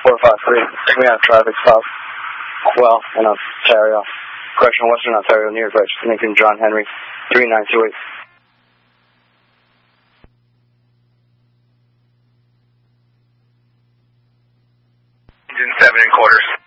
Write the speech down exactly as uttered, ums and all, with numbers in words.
four five three. We have traffic stop. Well, in Ontario. Correction, Western Ontario, near Bridge. Lincoln John Henry, three nine two eight. Engine seven and quarters.